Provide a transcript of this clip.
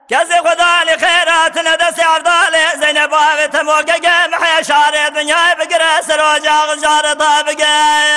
کسی خدا لخیرات ندست عبدال زینب آوی تموگه محی شاره دنیای بگره سراج آغ جاره تا بگه